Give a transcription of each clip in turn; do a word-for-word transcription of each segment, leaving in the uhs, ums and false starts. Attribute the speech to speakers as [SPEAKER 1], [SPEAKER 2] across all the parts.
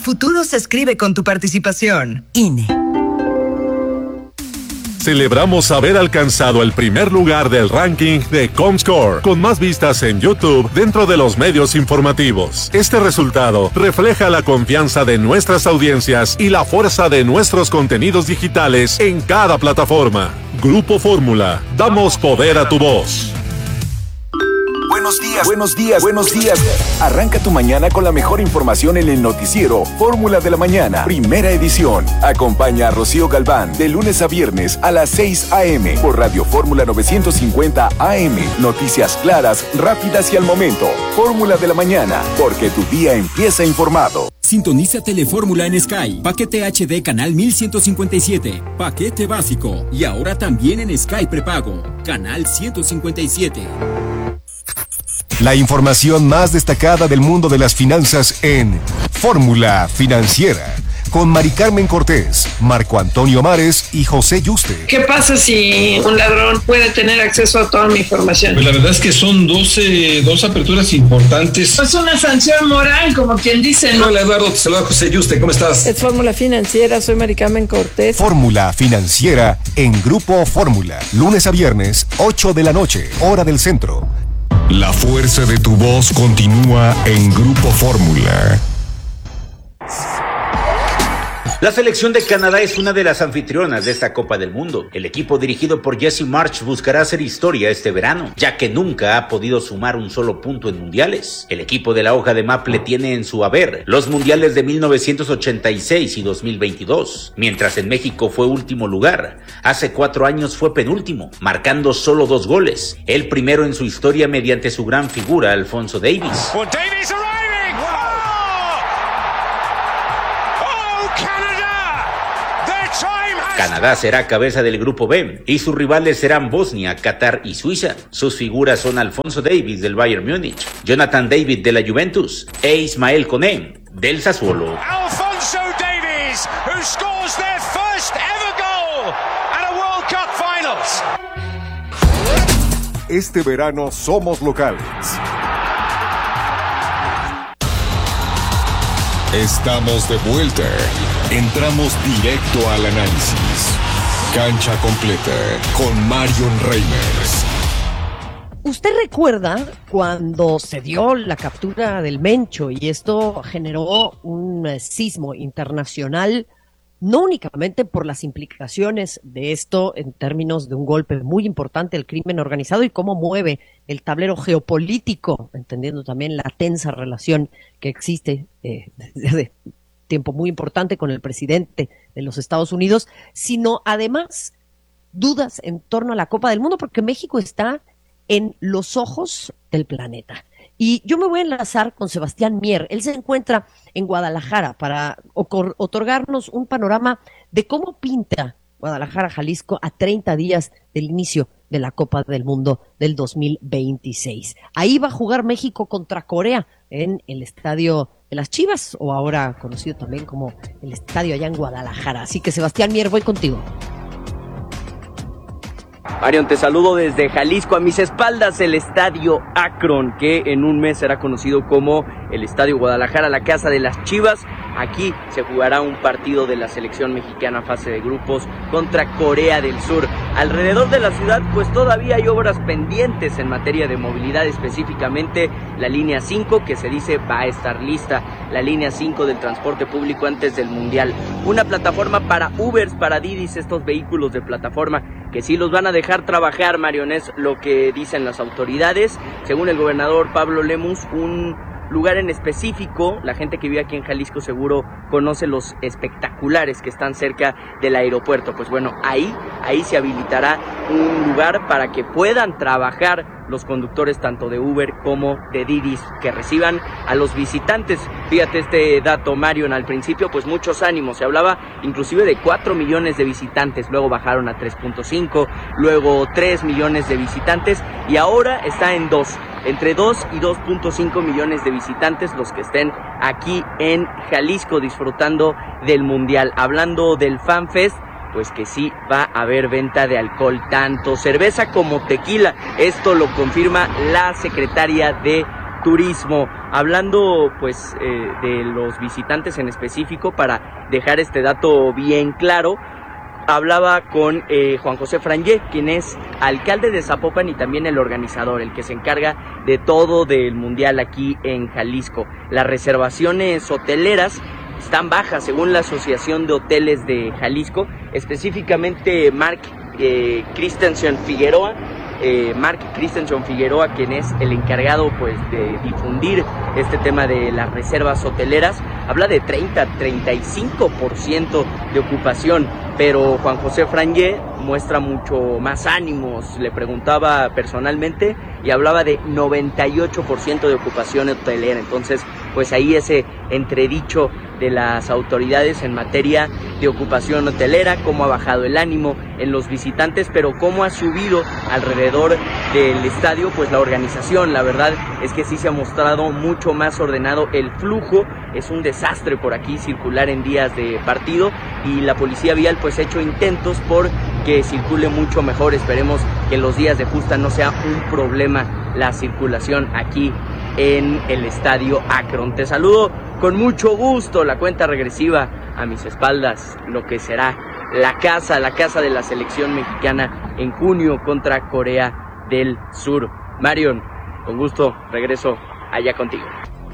[SPEAKER 1] futuro se escribe con tu participación. I N E.
[SPEAKER 2] Celebramos haber alcanzado el primer lugar del ranking de Comscore, con más vistas en YouTube dentro de los medios informativos. Este resultado refleja la confianza de nuestras audiencias y la fuerza de nuestros contenidos digitales en cada plataforma. Grupo Fórmula, damos poder a tu voz.
[SPEAKER 3] Buenos días, buenos días, buenos días. Arranca tu mañana con la mejor información en el noticiero Fórmula de la Mañana, primera edición. Acompaña a Rocío Galván de lunes a viernes a las seis a.m. por Radio Fórmula novecientos cincuenta A M. Noticias claras, rápidas y al momento. Fórmula de la Mañana, porque tu día empieza informado.
[SPEAKER 4] Sintoniza Telefórmula en Sky. Paquete H D canal mil ciento cincuenta y siete. Paquete básico. Y ahora también en Sky prepago. Canal ciento cincuenta y siete.
[SPEAKER 5] La información más destacada del mundo de las finanzas en Fórmula Financiera, con Mari Carmen Cortés, Marco Antonio Mares y José Yuste.
[SPEAKER 6] ¿Qué pasa si un ladrón puede tener acceso a toda mi información?
[SPEAKER 7] Pues la verdad es que son doce, dos aperturas importantes.
[SPEAKER 6] Es una sanción moral, como quien dice, ¿no?
[SPEAKER 7] Hola Eduardo, te saluda José Yuste, ¿cómo estás?
[SPEAKER 6] Es Fórmula Financiera, soy Mari Carmen Cortés.
[SPEAKER 5] Fórmula Financiera en Grupo Fórmula, lunes a viernes, ocho de la noche, hora del centro.
[SPEAKER 8] La fuerza de tu voz continúa en Grupo Fórmula.
[SPEAKER 9] La selección de Canadá es una de las anfitrionas de esta Copa del Mundo. El equipo dirigido por Jesse Marsch buscará hacer historia este verano, ya que nunca ha podido sumar un solo punto en mundiales. El equipo de la hoja de Maple tiene en su haber los mundiales de mil novecientos ochenta y seis y dos mil veintidós, mientras en México fue último lugar. Hace cuatro años fue penúltimo, marcando solo dos goles, el primero en su historia mediante su gran figura, Alfonso Davies.
[SPEAKER 10] Well, Davies arriving! Oh! Oh, Canada! Their time has...
[SPEAKER 9] Canadá será cabeza del grupo B y sus rivales serán Bosnia, Qatar y Suiza. Sus figuras son Alfonso Davies del Bayern Múnich, Jonathan David de la Juventus e Ismael Koné del Sassuolo.
[SPEAKER 10] Alfonso Davies, who scores their first ever goal at a World Cup Finals.
[SPEAKER 5] Este verano somos locales.
[SPEAKER 8] Estamos de vuelta. Entramos directo al análisis. Cancha completa con Marion Reimers.
[SPEAKER 11] ¿Usted recuerda cuando se dio la captura del Mencho y esto generó un sismo internacional? No únicamente por las implicaciones de esto en términos de un golpe muy importante al crimen organizado y cómo mueve el tablero geopolítico, entendiendo también la tensa relación que existe eh, desde tiempo muy importante con el presidente de los Estados Unidos, sino además dudas en torno a la Copa del Mundo, porque México está en los ojos del planeta. Y yo me voy a enlazar con Sebastián Mier. Él se encuentra en Guadalajara para otorgarnos un panorama de cómo pinta Guadalajara, Jalisco, a treinta días del inicio de la Copa del Mundo del dos mil veintiséis. Ahí va a jugar México contra Corea en el Estadio de las Chivas, o ahora conocido también como el estadio allá en Guadalajara. Así que, Sebastián Mier, voy contigo.
[SPEAKER 12] Marion, te saludo desde Jalisco. A mis espaldas el Estadio Akron, que en un mes será conocido como el Estadio Guadalajara, la casa de las Chivas. Aquí se jugará un partido de la selección mexicana fase de grupos contra Corea del Sur. Alrededor de la ciudad pues todavía hay obras pendientes en materia de movilidad, específicamente la línea cinco, que se dice va a estar lista, la línea cinco del transporte público antes del Mundial. Una plataforma para Ubers, para Didis, estos vehículos de plataforma que sí los van a dejar trabajar, Marion, es lo que dicen las autoridades. Según el gobernador Pablo Lemus, un lugar en específico, la gente que vive aquí en Jalisco seguro conoce los espectaculares que están cerca del aeropuerto. Pues bueno, ahí, ahí se habilitará un lugar para que puedan trabajar los conductores tanto de Uber como de Didis, que reciban a los visitantes. Fíjate este dato, Marion, al principio pues muchos ánimos, se hablaba inclusive de cuatro millones de visitantes, luego bajaron a tres punto cinco, luego tres millones de visitantes y ahora está en dos. Entre dos y dos punto cinco millones de visitantes los que estén aquí en Jalisco disfrutando del Mundial. Hablando del Fan Fest, pues que sí va a haber venta de alcohol, tanto cerveza como tequila. Esto lo confirma la secretaria de turismo. Hablando pues eh, de los visitantes en específico, para dejar este dato bien claro, hablaba con eh, Juan José Frangé, quien es alcalde de Zapopan y también el organizador, el que se encarga de todo del mundial aquí en Jalisco. Las reservaciones hoteleras están bajas según la Asociación de Hoteles de Jalisco, específicamente Mark eh, Christensen Figueroa, eh, Mark Christensen Figueroa, quien es el encargado pues de difundir este tema de las reservas hoteleras, habla de treinta a treinta y cinco por ciento de ocupación, pero Juan José Frangé muestra mucho más ánimos. Le preguntaba personalmente y hablaba de noventa y ocho por ciento de ocupación hotelera. Entonces, pues ahí ese entredicho de las autoridades en materia de ocupación hotelera, cómo ha bajado el ánimo en los visitantes, pero cómo ha subido alrededor del estadio pues la organización. La verdad es que sí se ha mostrado mucho más ordenado el flujo. Es un desastre por aquí circular en días de partido y la policía vial pues ha hecho intentos por que circule mucho mejor. Esperemos que en los días de justa no sea un problema la circulación aquí en el Estadio Akron. Te saludo con mucho gusto. La cuenta regresiva a mis espaldas, lo que será la casa, la casa de la selección mexicana en junio contra Corea del Sur. Marion, con gusto regreso allá contigo.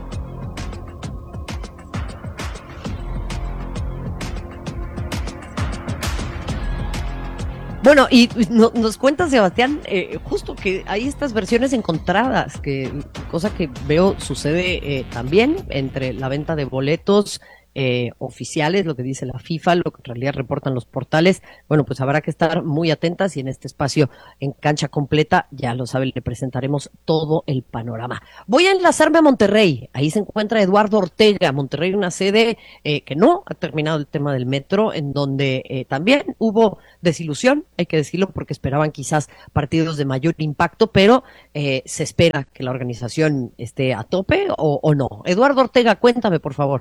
[SPEAKER 11] Bueno, y no, nos cuenta Sebastián, eh, justo que hay estas versiones encontradas, que cosa que veo sucede eh, también entre la venta de boletos eh, oficiales, lo que dice la FIFA, lo que en realidad reportan los portales. Bueno, pues habrá que estar muy atentas y en este espacio en Cancha Completa, ya lo saben, le presentaremos todo el panorama. Voy a enlazarme a Monterrey, ahí se encuentra Eduardo Ortega. Monterrey, una sede eh, que no ha terminado el tema del metro, en donde eh, también hubo desilusión, hay que decirlo, porque esperaban quizás partidos de mayor impacto, pero eh, se espera que la organización esté a tope o, o no. Eduardo Ortega, cuéntame, por favor.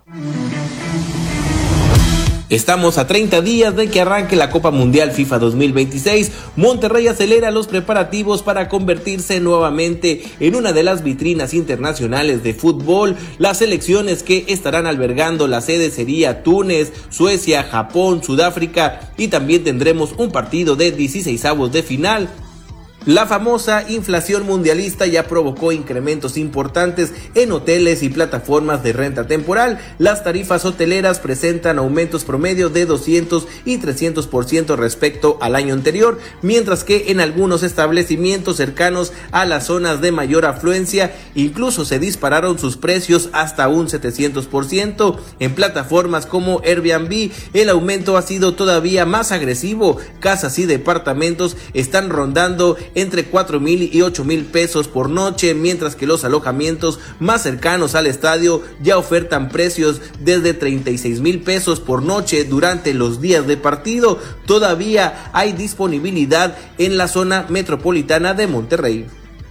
[SPEAKER 13] Estamos a treinta días de que arranque la Copa Mundial FIFA dos mil veintiséis. Monterrey acelera los preparativos para convertirse nuevamente en una de las vitrinas internacionales de fútbol. Las selecciones que estarán albergando la sede sería Túnez, Suecia, Japón, Sudáfrica, y también tendremos un partido de dieciseisavos de final. La famosa inflación mundialista ya provocó incrementos importantes en hoteles y plataformas de renta temporal. Las tarifas hoteleras presentan aumentos promedio de doscientos y trescientos por ciento respecto al año anterior, mientras que en algunos establecimientos cercanos a las zonas de mayor afluencia incluso se dispararon sus precios hasta un setecientos por ciento. En plataformas como Airbnb, el aumento ha sido todavía más agresivo. Casas y departamentos están rondando entre cuatro mil y ocho mil pesos por noche, mientras que los alojamientos más cercanos al estadio ya ofertan precios desde treinta y seis mil pesos por noche durante los días de partido. Todavía hay disponibilidad en la zona metropolitana de Monterrey.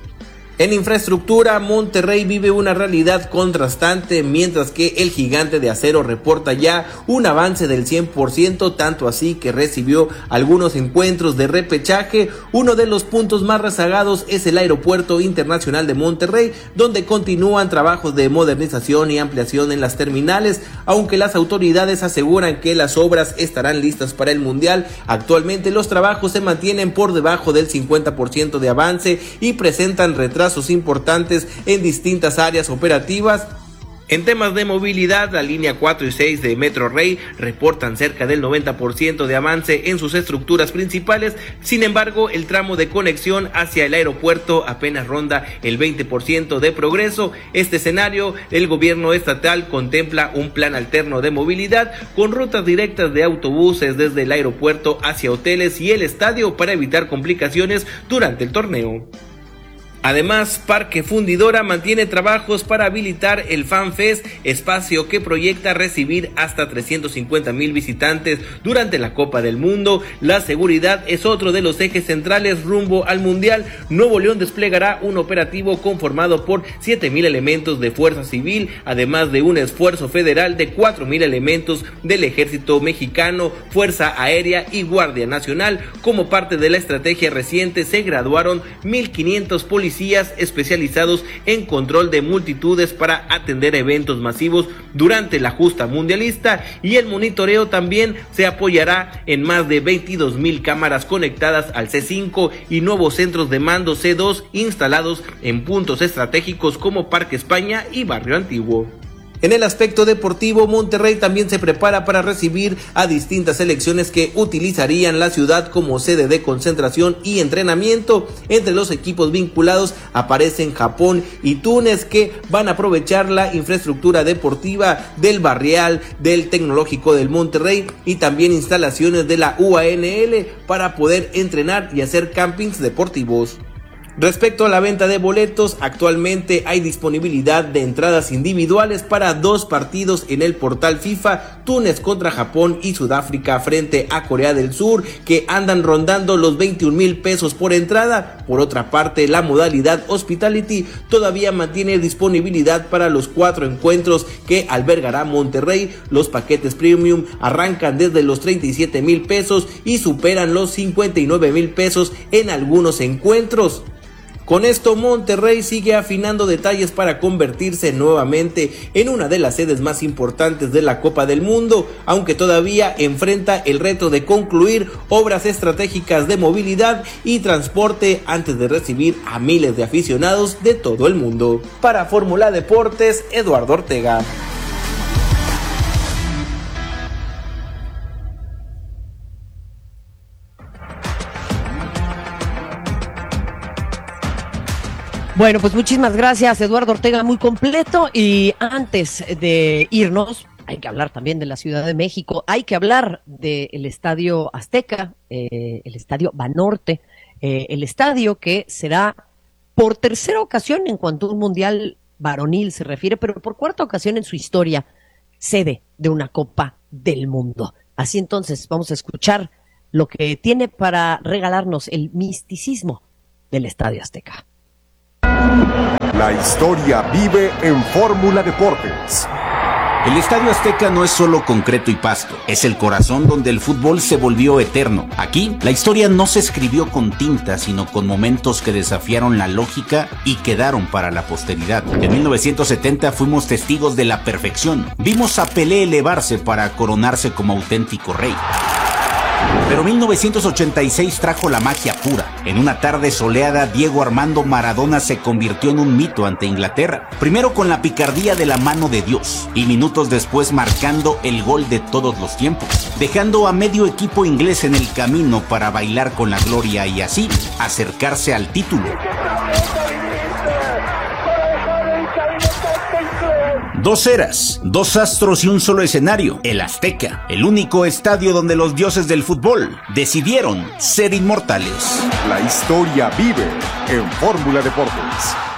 [SPEAKER 13] En infraestructura, Monterrey vive una realidad contrastante, mientras que el Gigante de Acero reporta ya un avance del cien por ciento, tanto así que recibió algunos encuentros de repechaje. Uno de los puntos más rezagados es el Aeropuerto Internacional de Monterrey, donde continúan trabajos de modernización y ampliación en las terminales, aunque las autoridades aseguran que las obras estarán listas para el Mundial. Actualmente los trabajos se mantienen por debajo del cincuenta por ciento de avance y presentan retrasos importantes en distintas áreas operativas. En temas de movilidad, la línea cuatro y seis de Metro Rey reportan cerca del noventa por ciento de avance en sus estructuras principales. Sin embargo, el tramo de conexión hacia el aeropuerto apenas ronda el veinte por ciento de progreso. Este escenario, el gobierno estatal contempla un plan alterno de movilidad con rutas directas de autobuses desde el aeropuerto hacia hoteles y el estadio para evitar complicaciones durante el torneo. Además, Parque Fundidora mantiene trabajos para habilitar el Fan Fest, espacio que proyecta recibir hasta trescientos cincuenta mil visitantes durante la Copa del Mundo. La seguridad es otro de los ejes centrales rumbo al Mundial. Nuevo León desplegará un operativo conformado por siete mil elementos de Fuerza Civil, además de un esfuerzo federal de cuatro mil elementos del Ejército Mexicano, Fuerza Aérea y Guardia Nacional. Como parte de la estrategia reciente, se graduaron mil quinientos policías policías especializados en control de multitudes para atender eventos masivos durante la justa mundialista, y el monitoreo también se apoyará en más de veintidós mil cámaras conectadas al C cinco y nuevos centros de mando C dos instalados en puntos estratégicos como Parque España y Barrio Antiguo. En el aspecto deportivo, Monterrey también se prepara para recibir a distintas selecciones que utilizarían la ciudad como sede de concentración y entrenamiento. Entre los equipos vinculados aparecen Japón y Túnez, que van a aprovechar la infraestructura deportiva del Barrial, del Tecnológico del Monterrey y también instalaciones de la U A N L para poder entrenar y hacer campings deportivos. Respecto a la venta de boletos, actualmente hay disponibilidad de entradas individuales para dos partidos en el portal FIFA, Túnez contra Japón y Sudáfrica frente a Corea del Sur, que andan rondando los veintiún mil pesos por entrada. Por otra parte, la modalidad Hospitality todavía mantiene disponibilidad para los cuatro encuentros que albergará Monterrey. Los paquetes premium arrancan desde los treinta y siete mil pesos y superan los cincuenta y nueve mil pesos en algunos encuentros. Con esto, Monterrey sigue afinando detalles para convertirse nuevamente en una de las sedes más importantes de la Copa del Mundo, aunque todavía enfrenta el reto de concluir obras estratégicas de movilidad y transporte antes de recibir a miles de aficionados de todo el mundo. Para Fórmula Deportes, Eduardo Ortega.
[SPEAKER 11] Bueno, pues muchísimas gracias, Eduardo Ortega, muy completo. Y antes de irnos, hay que hablar también de la Ciudad de México, hay que hablar del Estadio Azteca, eh, el Estadio Banorte, eh, el estadio que será por tercera ocasión en cuanto a un mundial varonil se refiere, pero por cuarta ocasión en su historia, sede de una Copa del Mundo. Así entonces, vamos a escuchar lo que tiene para regalarnos el misticismo del Estadio Azteca.
[SPEAKER 5] La historia vive en Fórmula Deportes.
[SPEAKER 9] El Estadio Azteca no es solo concreto y pasto, es el corazón donde el fútbol se volvió eterno. Aquí, la historia no se escribió con tinta, sino con momentos que desafiaron la lógica y quedaron para la posteridad. En mil novecientos setenta fuimos testigos de la perfección. Vimos a Pelé elevarse para coronarse como auténtico rey. Pero mil novecientos ochenta y seis trajo la magia pura. En una tarde soleada, Diego Armando Maradona se convirtió en un mito ante Inglaterra. Primero con la picardía de la mano de Dios y minutos después marcando el gol de todos los tiempos, dejando a medio equipo inglés en el camino para bailar con la gloria y así acercarse al título. Dos eras, dos astros y un solo escenario, el Azteca, el único estadio donde los dioses del fútbol decidieron ser inmortales.
[SPEAKER 5] La historia vive en Fórmula Deportes.